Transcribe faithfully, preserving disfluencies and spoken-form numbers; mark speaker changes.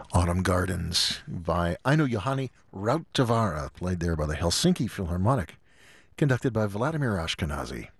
Speaker 1: Autumn Gardens by Aino Johanni Rauttavaara, played there by the Helsinki Philharmonic, conducted by Vladimir Ashkenazy.